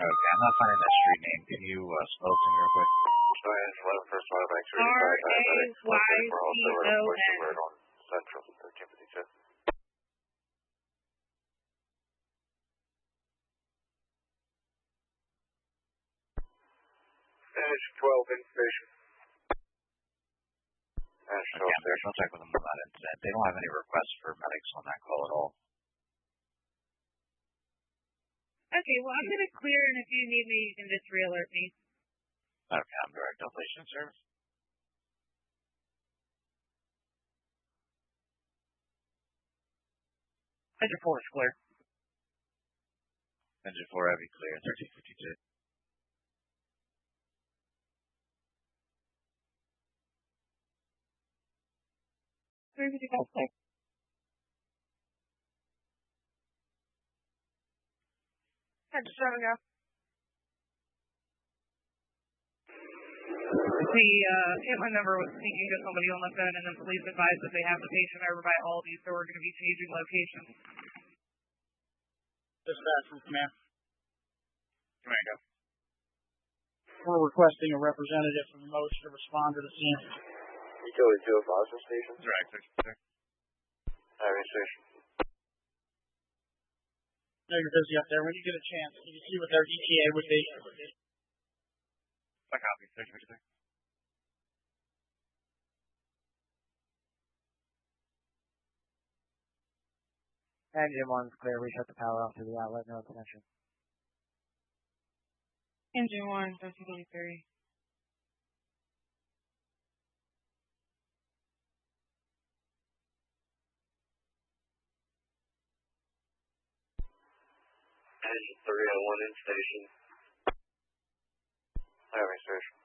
Okay, I'm not finding that street name. Can you spell it to me real quick? Engine 11, first one, back to 85, we're also alert on Central, 1352. Engine 12, in station. Engine 12, okay, I'll check with them on that incident. They don't have any requests for medics on that call at all. Okay, well, I'm going to clear, and if you need me, you can just re-alert me. Okay, I'm direct completion service. Engine 4 is clear. Engine 4 heavy clear, 1352. 355 clear. Engine 7, go. The hotline number was speaking to somebody on the phone, and then police advised that they have the patient over by Aldi, so we're going to be changing locations. Dispatch from command. Command, go. We're requesting a representative from the motion to respond to the scene. Utility 2 of Boston Station. Direct, 6. Highway Station. I know you're busy up there. When you get a chance, you can see what their ETA would be. I copy, 1352. Engine 1's clear. We shut the power off to the outlet. No connection. Engine 1, 1323. Engine 301 in station. Highway Station.